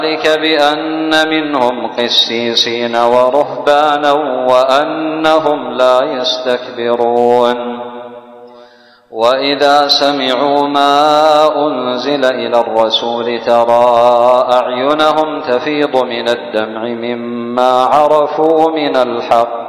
ذلك بأن منهم قسيسين ورهبانا وأنهم لا يستكبرون وإذا سمعوا ما أنزل إلى الرسول ترى أعينهم تفيض من الدمع مما عرفوا من الحق